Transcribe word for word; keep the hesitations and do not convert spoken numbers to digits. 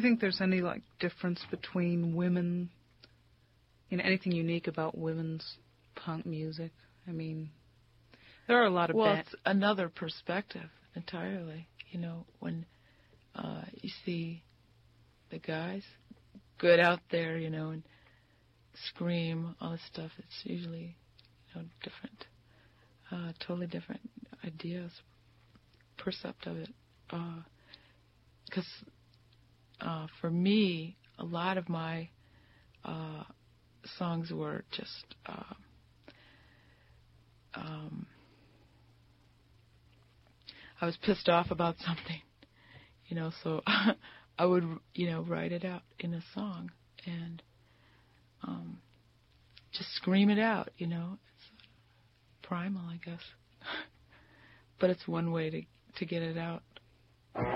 think there's any like difference between women, you know, anything unique about women's punk music? I mean, there are a lot of well, ba- it's another perspective entirely. You know, when uh, you see the guys good out there, you know, and scream all this stuff, it's usually, you know, different, uh, totally different ideas, percept of it. Because uh, uh, for me, a lot of my uh, songs were just uh, um, I was pissed off about something, you know, so I would, you know, write it out in a song and um, just scream it out, you know. It's primal, I guess. But it's one way to to get it out.